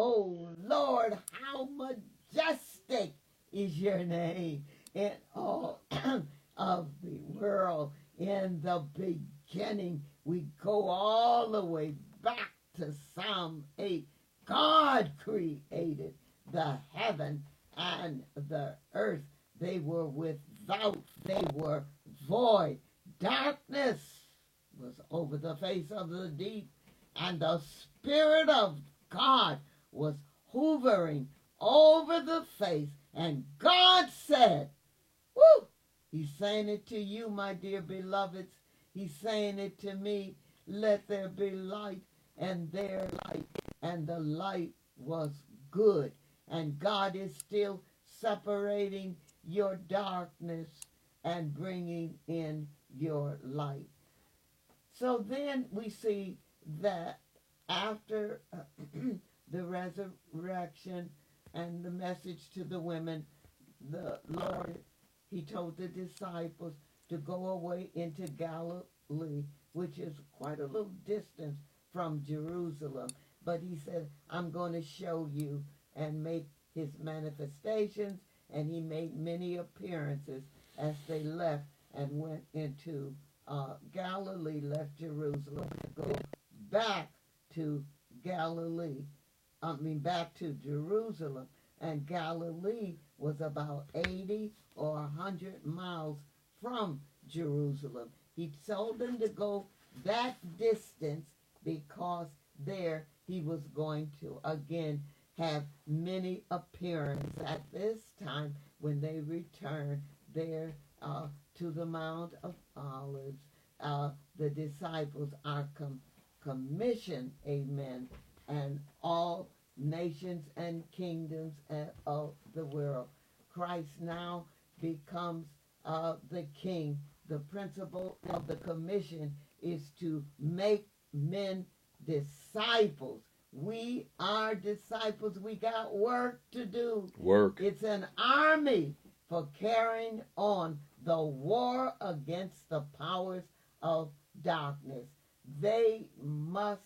oh Lord, how majestic is your name in all of the world. In the beginning, we go all the way back to Psalm 8. God created the heaven and the earth. They were without, they were void. Darkness was over the face of the deep, and the Spirit of God was hovering over the face. And God said, woo! He's saying it to you, my dear beloveds. He's saying it to me. Let there be light, and there light. And the light was good. And God is still separating your darkness and bringing in your light. So then we see that after the resurrection and the message to the women, the Lord, he told the disciples to go away into Galilee, which is quite a little distance from Jerusalem. But he said, I'm going to show you and make his manifestations. And he made many appearances as they left and went into Galilee, left Jerusalem to go back to Galilee. Back to Jerusalem. And Galilee was about 80 or 100 miles from Jerusalem. He told them to go that distance because there he was going to again have many appearances. At this time, when they returned there to the Mount of Olives, the disciples are commissioned, amen, and all nations and kingdoms of the world. Christ now becomes the king. The principle of the commission is to make men disciples. We are disciples. We got work to do. Work. It's an army for carrying on the war against the powers of darkness. They must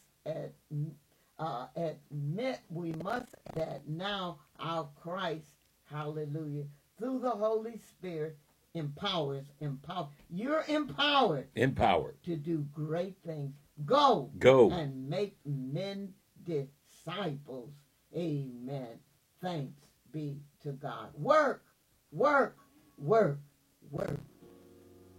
admit, we must, that now our Christ, hallelujah, through the Holy Spirit, empowers. You're empowered to do great things. Go and make men disciples. Amen. Thanks be to God. Work.